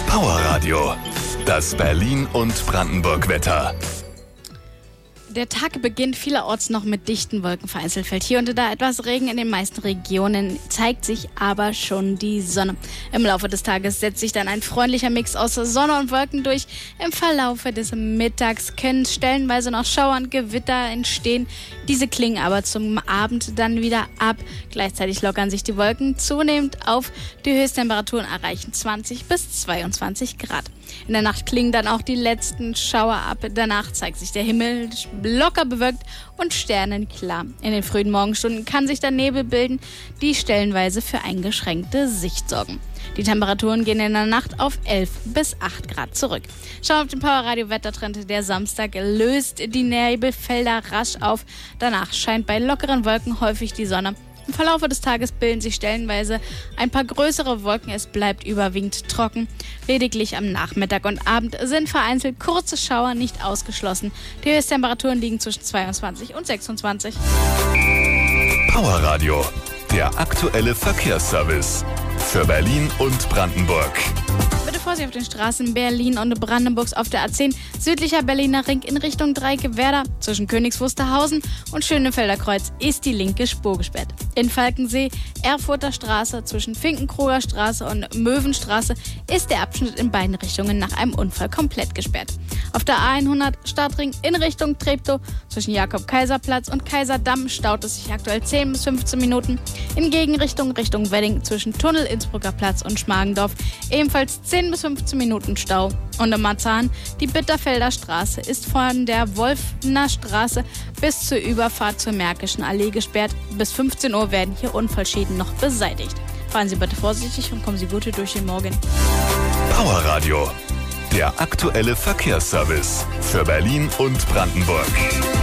Powerradio, das Berlin- und Brandenburg-Wetter. Der Tag beginnt vielerorts noch mit dichten Wolken. Vereinzelt fällt hier und da etwas Regen. In den meisten Regionen zeigt sich aber schon die Sonne. Im Laufe des Tages setzt sich dann ein freundlicher Mix aus Sonne und Wolken durch. Im Verlaufe des Mittags können stellenweise noch Schauer und Gewitter entstehen. Diese klingen aber zum Abend dann wieder ab. Gleichzeitig lockern sich die Wolken zunehmend auf. Die Höchsttemperaturen erreichen 20 bis 22 Grad. In der Nacht klingen dann auch die letzten Schauer ab. Danach zeigt sich der Himmel locker bewölkt und sternenklar. In den frühen Morgenstunden kann sich dann Nebel bilden, die stellenweise für eingeschränkte Sicht sorgen. Die Temperaturen gehen in der Nacht auf 11 bis 8 Grad zurück. Schauen wir auf den Powerradio-Wettertrend. Der Samstag löst die Nebelfelder rasch auf. Danach scheint bei lockeren Wolken häufig die Sonne. Im Verlauf des Tages bilden sich stellenweise ein paar größere Wolken. Es bleibt überwiegend trocken. Lediglich am Nachmittag und Abend sind vereinzelt kurze Schauer nicht ausgeschlossen. Die Höchsttemperaturen liegen zwischen 22 und 26. Powerradio, der aktuelle Verkehrsservice für Berlin und Brandenburg. Bitte Vorsicht auf den Straßen Berlin und Brandenburgs auf der A10, südlicher Berliner Ring in Richtung Dreieck-Werder. Zwischen Königs Wusterhausen und Schönefelder Kreuz ist die linke Spur gesperrt. In Falkensee, Erfurter Straße, zwischen Finkenkroger Straße und Möwenstraße ist der Abschnitt in beiden Richtungen nach einem Unfall komplett gesperrt. Auf der A100 Stadtring in Richtung Treptow, zwischen Jakob-Kaiser-Platz und Kaiserdamm staut es sich aktuell 10 bis 15 Minuten. In Gegenrichtung Richtung Wedding zwischen Tunnel Innsbrucker Platz und Schmargendorf ebenfalls 10 bis 15 Minuten Stau. Und in Marzahn, die Bitterfelder Straße ist von der Wolfner Straße bis zur Überfahrt zur Märkischen Allee gesperrt. Bis 15 Uhr werden hier Unfallschäden noch beseitigt. Fahren Sie bitte vorsichtig und kommen Sie gut durch den Morgen. Powerradio, der aktuelle Verkehrsservice für Berlin und Brandenburg.